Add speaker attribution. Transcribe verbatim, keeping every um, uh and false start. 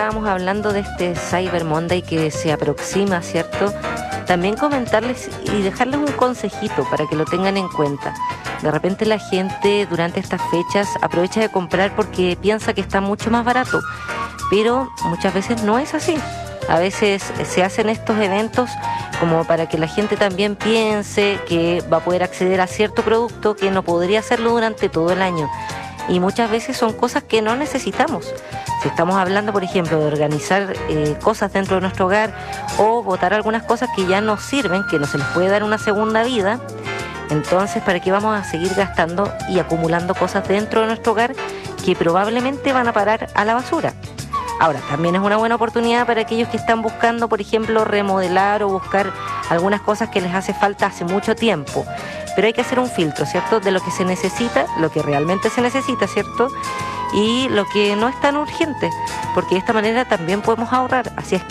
Speaker 1: estábamos hablando de este Cyber Monday que se aproxima, ¿cierto? También comentarles y dejarles un consejito para que lo tengan en cuenta. De repente la gente durante estas fechas aprovecha de comprar porque piensa que está mucho más barato, pero muchas veces no es así. A veces se hacen estos eventos como para que la gente también piense que va a poder acceder a cierto producto que no podría hacerlo durante todo el año. Y muchas veces son cosas que no necesitamos. Si estamos hablando, por ejemplo, de organizar eh, cosas dentro de nuestro hogar o botar algunas cosas que ya no sirven, que no se les puede dar una segunda vida, entonces, ¿para qué vamos a seguir gastando y acumulando cosas dentro de nuestro hogar que probablemente van a parar a la basura? Ahora, también es una buena oportunidad para aquellos que están buscando, por ejemplo, remodelar o buscar algunas cosas que les hace falta hace mucho tiempo. Pero hay que hacer un filtro, ¿cierto? De lo que se necesita, lo que realmente se necesita, ¿cierto? Y lo que no es tan urgente, porque de esta manera también podemos ahorrar. Así es